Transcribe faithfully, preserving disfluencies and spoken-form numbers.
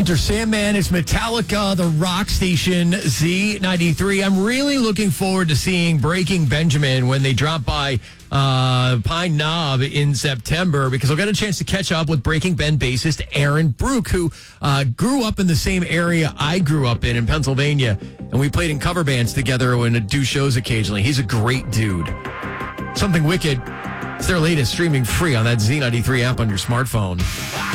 Enter Sandman. It's Metallica, the rock station, Z ninety-three. I'm really looking forward to seeing Breaking Benjamin when they drop by uh, Pine Knob in September, because I'll get a chance to catch up with Breaking Ben bassist Aaron Brook, who uh, grew up in the same area I grew up in, in Pennsylvania, and we played in cover bands together and do shows occasionally. He's a great dude. Something Wicked. It's their latest, streaming free on that Z ninety-three app on your smartphone.